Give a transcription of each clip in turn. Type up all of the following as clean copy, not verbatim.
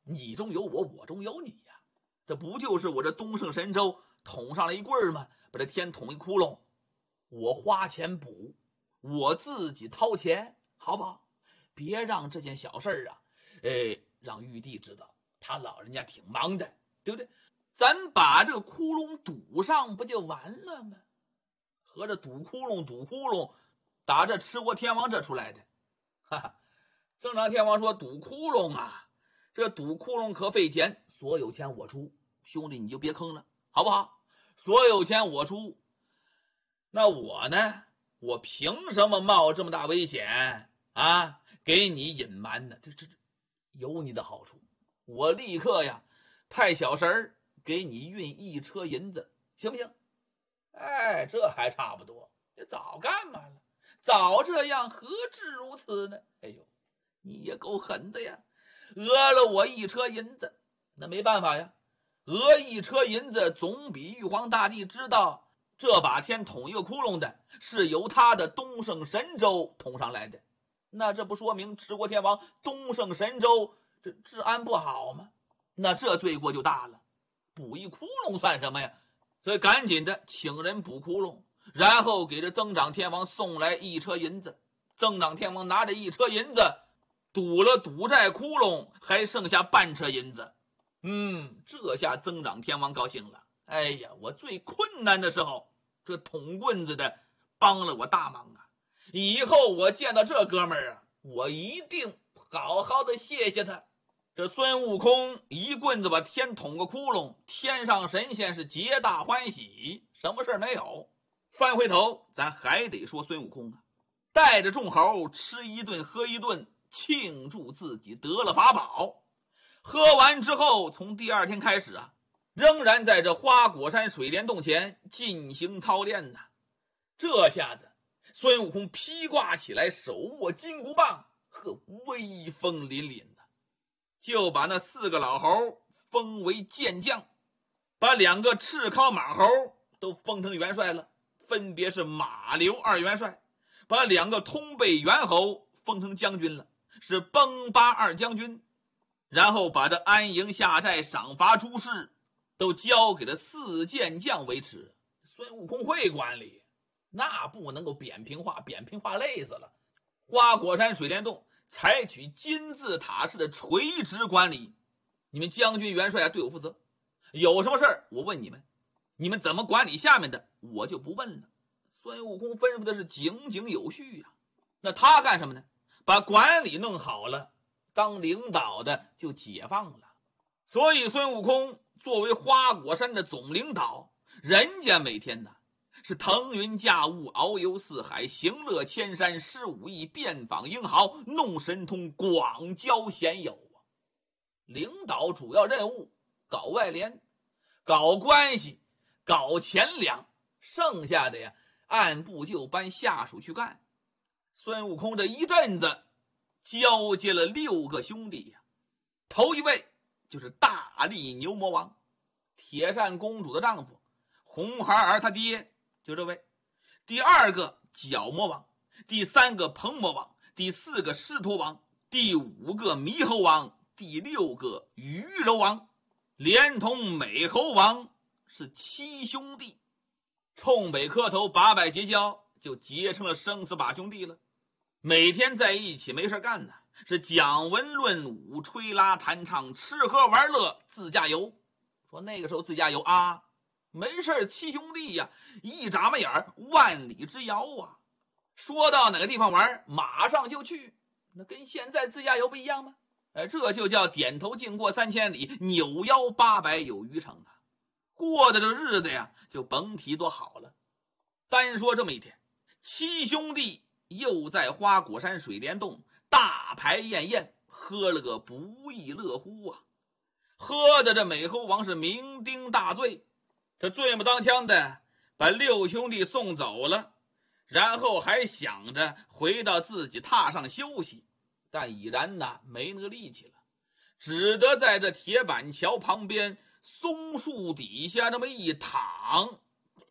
你中有我，我中有你呀，这不就是我这东胜神州捅上了一棍吗？把这天捅一窟窿，我花钱补，我自己掏钱，好不好？别让这件小事啊，让玉帝知道，他老人家挺忙的，对不对？咱把这个窟窿堵上，不就完了吗？合着堵窟窿，打这持国天王这出来的。哈哈，增长天王说堵窟窿啊，这堵窟窿可费钱，所有钱我出，兄弟你就别坑了，好不好？所有钱我出。那我呢？我凭什么冒这么大危险啊？给你隐瞒呢？这有你的好处，我立刻呀派小神儿给你运一车银子，行不行？哎，这还差不多。这早干嘛了？早这样，何至如此呢？哎呦，你也够狠的呀！讹了我一车银子，那没办法呀。讹一车银子总比玉皇大帝知道这把天捅一个窟窿的是由他的东胜神州捅上来的，那这不说明持国天王东胜神州这治安不好吗？那这罪过就大了。补一窟窿算什么呀？所以赶紧的请人补窟窿，然后给这增长天王送来一车银子。增长天王拿着一车银子堵了赌债窟窿，还剩下半车银子。这下增长天王高兴了。哎呀，我最困难的时候，这捅棍子的帮了我大忙啊！以后我见到这哥们儿啊，我一定好好的谢谢他。这孙悟空一棍子把天捅个窟窿，天上神仙是皆大欢喜，什么事没有。翻回头咱还得说孙悟空啊，带着众猴吃一顿喝一顿，庆祝自己得了法宝。喝完之后，从第二天开始啊，仍然在这花果山水帘洞前进行操练呢。这下子孙悟空披挂起来，手握金箍棒，威风凛凛的，就把那4个老猴封为剑将，把2个赤尻马猴都封成元帅了，分别是马刘2元帅，把2个通背猿猴封成将军了，是崩巴2将军，然后把这安营下寨赏罚诸事都交给了4剑将维持。孙悟空会管理，那不能够扁平化，扁平化累死了。花果山水帘洞采取金字塔式的垂直管理，你们将军元帅对我负责，有什么事儿我问你们，你们怎么管理下面的我就不问了。孙悟空吩咐的是井井有序啊。那他干什么呢？把管理弄好了，当领导的就解放了。所以孙悟空作为花果山的总领导，人家每天呢是腾云驾雾，遨游四海，行乐千山，施武艺，遍访英豪，弄神通，广交贤友啊。领导主要任务搞外联，搞关系，搞钱粮，剩下的呀按部就班下属去干。孙悟空这一阵子交接了6个兄弟呀。头一位就是大力牛魔王，铁扇公主的丈夫，红孩儿他爹，就这位。第2个角魔王，第3个鹏魔王，第4个狮驼王，第5个猕猴王，第6个鱼柔王，连同美猴王是7兄弟。冲北磕头800结交，就结成了生死8兄弟了。每天在一起没事干呢，是讲文论武，吹拉弹唱，吃喝玩乐，自驾游。说那个时候自驾游啊，没事7兄弟呀，一眨巴眼万里之遥啊。说到哪个地方玩，马上就去，那跟现在自驾游不一样吗？这就叫点头尽过3000里，扭腰800有余程啊。过的这日子呀，就甭提多好了。单说这么一天，7兄弟又在花果山水帘洞大排宴宴，喝了个不亦乐乎啊。喝的这美猴王是酩酊大醉，他醉不当腔的把6兄弟送走了，然后还想着回到自己榻上休息，但已然呢没那个力气了，只得在这铁板桥旁边松树底下这么一躺，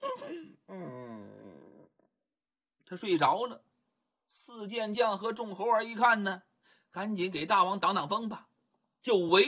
他睡着了。4剑将和众猴儿一看呢，赶紧给大王挡挡风吧，就围